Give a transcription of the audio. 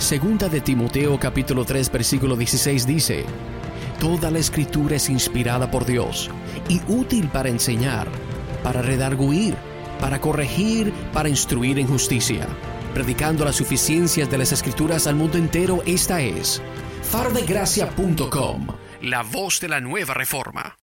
Segunda de Timoteo capítulo 3 versículo 16 dice: Toda la escritura es inspirada por Dios y útil para enseñar, para redarguir, para corregir, para instruir en justicia, predicando las suficiencias de las escrituras al mundo entero. Esta es farodegracia.com, la voz de la nueva reforma.